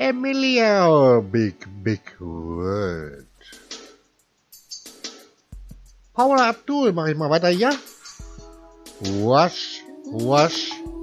Emilia, big word. Paula Abdul, mache ich mal weiter hier. Wasch.